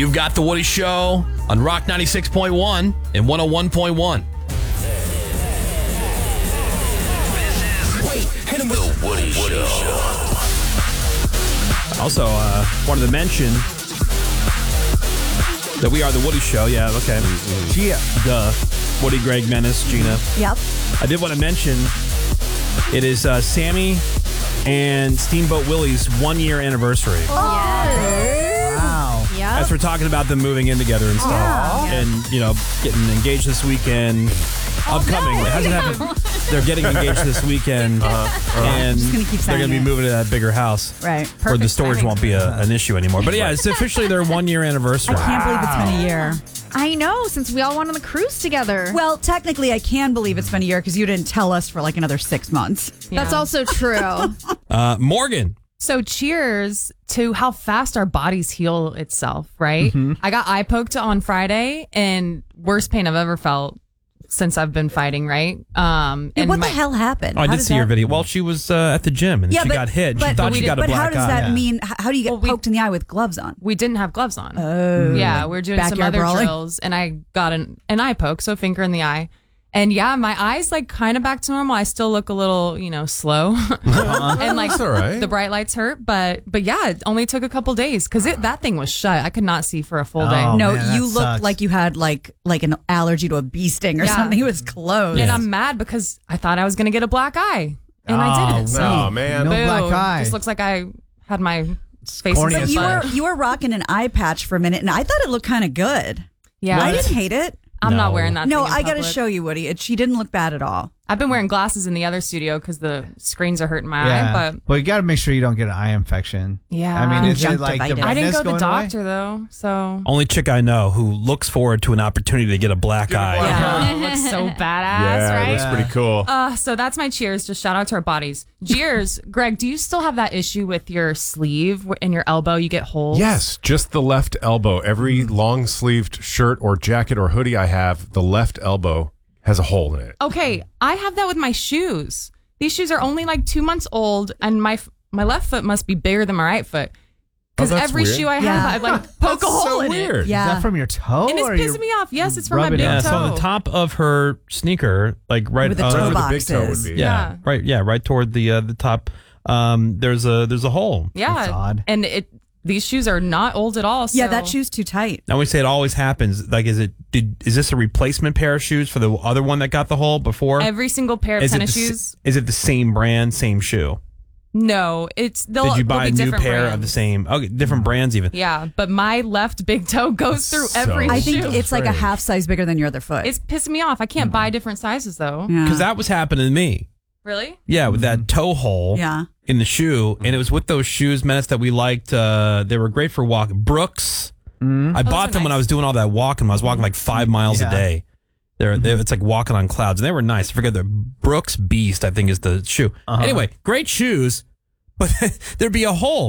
You've got The Woody Show on Rock 96.1 and 101.1. The Woody Show. Also, wanted to mention that we are The Woody Show. Yeah, okay. Yeah. Duh. Woody, Greg, Menace, Gina. Yep. I did want to mention it is Sammy and Steamboat Willie's 1-year anniversary. Wow. Yep. As we're talking about them moving in together and stuff. Yeah. And, getting engaged this weekend. Upcoming. It hasn't happened. They're getting engaged this weekend. And Just gonna keep they're going to be saying it. moving to that bigger house. Right. Where the Perfect storage timing. won't be an issue anymore. But yeah, it's officially their 1-year anniversary. I can't believe it's been a year. I know, since we all went on the cruise together. Well, technically, I can believe it's been a year because you didn't tell us for like another 6 months. That's also true. Morgan. So cheers to how fast our bodies heal itself, right? I got eye poked on Friday and worst pain I've ever felt since I've been fighting, right? Yeah, And what the hell happened? Oh, I How did does see your that- video. Well, she was at the gym and she got hit. She thought she got a But black how does eye. that mean? How do you get we- poked in the eye with gloves on? We didn't have gloves on. Oh. Yeah, we were doing some Backyard other brawling? drills and I got an eye poke, so finger in the eye. And yeah, my eye's like kind of back to normal. I still look a little, slow. And like That's all right. the bright lights hurt, but yeah, it only took a couple days because that thing was shut. I could not see for a full day. Oh, No, man, that you looked sucks. like you had like an allergy to a bee sting or Yeah. something. It was closed. And I'm mad because I thought I was going to get a black eye. And I didn't. So Oh, man. No boo. black eye. Just looks like I had my face corny in as the But fuck. butt. you were rocking an eye patch for a minute, and I thought it looked kind of good. Yeah. I didn't hate it. I'm not No. wearing that No, thing in I got to public. show you, Woody. She didn't look bad at all. I've been wearing glasses in the other studio because the screens are hurting my eye, but you got to make sure you don't get an eye infection. Yeah. I mean, it's like the Conjunctivitis. I didn't redness go to the going away? doctor though, so Only chick I know who looks forward to an opportunity to get a black eye. yeah, it looks so badass, Yeah, right? that's pretty cool. So that's my cheers. Just shout out to our bodies. Cheers, Greg. Do you still have that issue with your sleeve in your elbow? You get holes. Yes, just the left elbow. Every long-sleeved shirt or jacket or hoodie I have, the left elbow has a hole in it. Okay, I have that with my shoes. These shoes are only like 2 months old, and my left foot must be bigger than my right foot. Because that's every weird. shoe I have, Yeah. I like poke a hole So in weird. it. Yeah. Is that from your toe? And it's or pissing me off. Yes, it's from my rubbing big it Yeah, in? so toe. on the top of her sneaker, like right With the That's toe where the big toe would boxes. be. yeah, right toward the top. There's a hole. Yeah, That's odd. and these shoes are not old at all. So. Yeah, that shoe's too tight. Now we say it always happens. Like, is this a replacement pair of shoes for the other one that got the hole before? Every single pair of Is it tennis the s- shoes. Is it the same brand, same shoe? No, they'll. Did you buy a they'll be new different pair of brands. the same? Okay, different brands even. Yeah, but my left big toe goes through So every I shoe. think it's like a strange. half size bigger than your other foot. It's pissing me off. I can't buy different sizes though. Yeah. Because that was happening to me. Really? Yeah, with that toe hole Yeah. in the shoe, and it was with those shoes, Menace, that we liked. They were great for walking. Brooks. I bought are them when nice. I was doing all that walking. I was walking like 5 miles Yeah. a day. It's like walking on clouds, and they were nice. I forget the Brooks Beast, I think, is the shoe. Anyway, great shoes, but there'd be a hole.